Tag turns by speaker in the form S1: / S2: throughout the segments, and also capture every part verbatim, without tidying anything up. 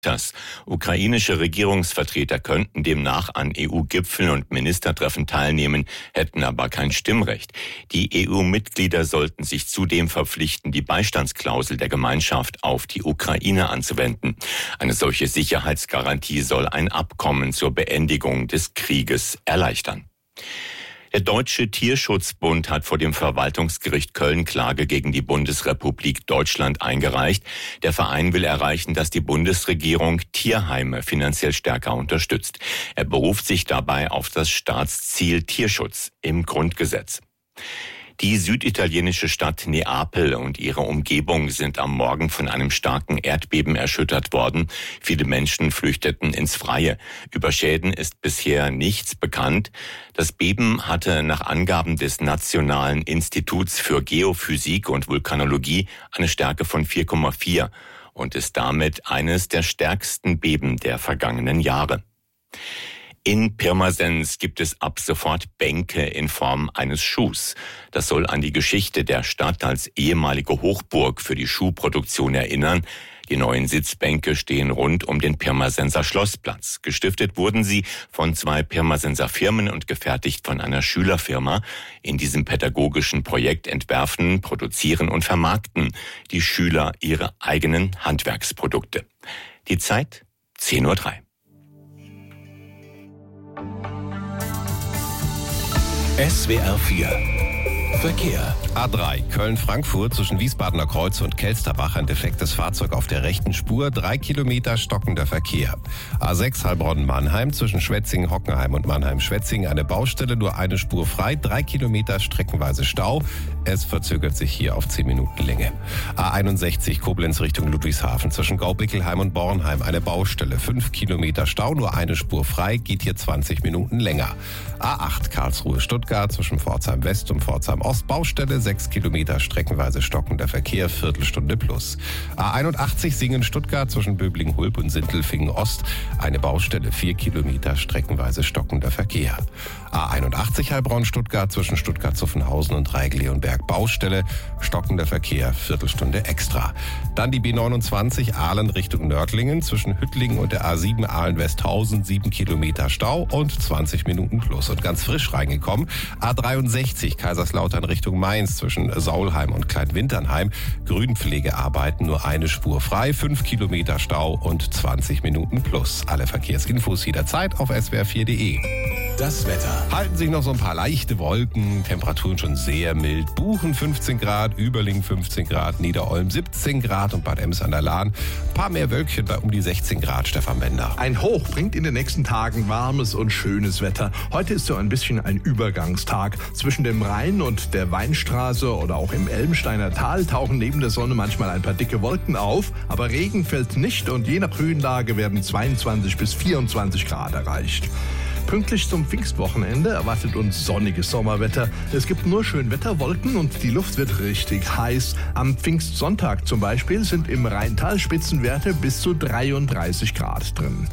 S1: Das ukrainische Regierungsvertreter könnten demnach an E U-Gipfeln und Ministertreffen teilnehmen, hätten aber kein Stimmrecht. Die E U-Mitglieder sollten sich zudem verpflichten, die Beistandsklausel der Gemeinschaft auf die Ukraine anzuwenden. Eine solche Sicherheitsgarantie soll ein Abkommen zur Beendigung des Krieges erleichtern. Der Deutsche Tierschutzbund hat vor dem Verwaltungsgericht Köln Klage gegen die Bundesrepublik Deutschland eingereicht. Der Verein will erreichen, dass die Bundesregierung Tierheime finanziell stärker unterstützt. Er beruft sich dabei auf das Staatsziel Tierschutz im Grundgesetz. Die süditalienische Stadt Neapel und ihre Umgebung sind am Morgen von einem starken Erdbeben erschüttert worden. Viele Menschen flüchteten ins Freie. Über Schäden ist bisher nichts bekannt. Das Beben hatte nach Angaben des Nationalen Instituts für Geophysik und Vulkanologie eine Stärke von vier Komma vier und ist damit eines der stärksten Beben der vergangenen Jahre. In Pirmasens gibt es ab sofort Bänke in Form eines Schuhs. Das soll an die Geschichte der Stadt als ehemalige Hochburg für die Schuhproduktion erinnern. Die neuen Sitzbänke stehen rund um den Pirmasenser Schlossplatz. Gestiftet wurden sie von zwei Pirmasenser Firmen und gefertigt von einer Schülerfirma. In diesem pädagogischen Projekt entwerfen, produzieren und vermarkten die Schüler ihre eigenen Handwerksprodukte. Die Zeit zehn Uhr drei.
S2: S W R vier Verkehr.
S3: A drei Köln-Frankfurt zwischen Wiesbadener Kreuz und Kelsterbach ein defektes Fahrzeug auf der rechten Spur, drei Kilometer stockender Verkehr. A sechs Heilbronn-Mannheim zwischen Schwetzingen-Hockenheim und Mannheim-Schwetzingen eine Baustelle, nur eine Spur frei, drei Kilometer streckenweise Stau. Es verzögert sich hier auf zehn Minuten Länge. A einundsechzig Koblenz Richtung Ludwigshafen zwischen Gaubickelheim und Bornheim eine Baustelle, fünf Kilometer Stau, nur eine Spur frei, geht hier zwanzig Minuten länger. A acht Karlsruhe-Stuttgart zwischen Pforzheim West und Pforzheim Ost Baustelle, sechs Kilometer streckenweise stockender Verkehr, Viertelstunde plus. A einundachtzig Singen-Stuttgart zwischen Böblingen-Hulb und Sindelfingen-Ost eine Baustelle, vier Kilometer streckenweise stockender Verkehr. A einundachtzig Heilbronn-Stuttgart zwischen Stuttgart-Zuffenhausen und Dreieck-Leonberg Baustelle, stockender Verkehr, Viertelstunde extra. Dann die B neunundzwanzig Aalen Richtung Nördlingen zwischen Hüttlingen und der A sieben Aalen-Westhausen, sieben Kilometer Stau und zwanzig Minuten plus. Und ganz frisch reingekommen, A dreiundsechzig Kaiserslautern Richtung Mainz zwischen Saulheim und Kleinwinternheim, Grünpflegearbeiten, nur eine Spur frei, fünf Kilometer Stau und zwanzig Minuten plus. Alle Verkehrsinfos jederzeit auf S W R vier Punkt de.
S2: Das Wetter.
S3: Halten sich noch so ein paar leichte Wolken, Temperaturen schon sehr mild. Buchen fünfzehn Grad, Überlingen fünfzehn Grad, Niederolm siebzehn Grad und Bad Ems an der Lahn. Ein paar mehr Wölkchen bei um die sechzehn Grad, Stefan Bender.
S4: Ein Hoch bringt in den nächsten Tagen warmes und schönes Wetter. Heute ist so ein bisschen ein Übergangstag. Zwischen dem Rhein und der Weinstraße oder auch im Elmsteiner Tal tauchen neben der Sonne manchmal ein paar dicke Wolken auf. Aber Regen fällt nicht und je nach Höhenlage werden zweiundzwanzig bis vierundzwanzig Grad erreicht. Pünktlich zum Pfingstwochenende erwartet uns sonniges Sommerwetter. Es gibt nur Schönwetterwolken und die Luft wird richtig heiß. Am Pfingstsonntag zum Beispiel sind im Rheintal Spitzenwerte bis zu dreiunddreißig Grad drin.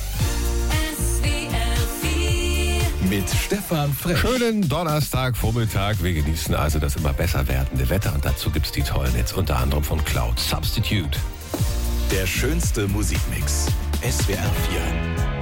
S2: Mit Stefan Frech.
S3: Schönen Donnerstagvormittag. Wir genießen also das immer besser werdende Wetter und dazu gibt's die tollen Hits, unter anderem von Cloud Substitute.
S2: Der schönste Musikmix. S W R vier.